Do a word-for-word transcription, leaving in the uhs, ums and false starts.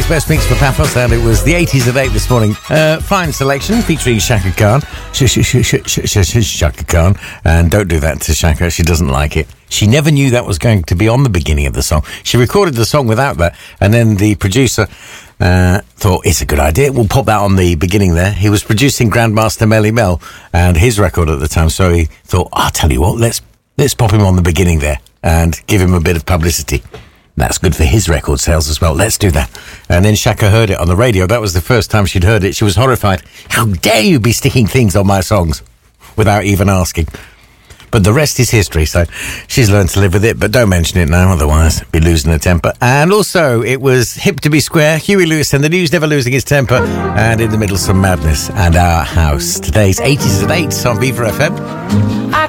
Best Mix for Paphos, and it was the eighties at eight this morning. Uh, fine selection featuring Shaka Khan. Sh- sh- sh- sh- sh- sh- sh- Shaka Khan. And don't do that to Shaka, she doesn't like it. She never knew that was going to be on the beginning of the song. She recorded the song without that, and then the producer uh, thought, it's a good idea, we'll pop that on the beginning there. He was producing Grandmaster Melly Mel and his record at the time, so he thought, I'll tell you what, let's let's pop him on the beginning there and give him a bit of publicity. That's good for his record sales as well. Let's do that. And then Shaka heard it on the radio. That was the first time she'd heard it. She was horrified. How dare you be sticking things on my songs without even asking? But the rest is history, so she's learned to live with it, but don't mention it now, otherwise be losing her temper. And also, it was Hip to be Square, Huey Lewis and the News Never Losing His Temper, and in the middle, some madness and Our House. Today's eighties at eight on Viva F M. I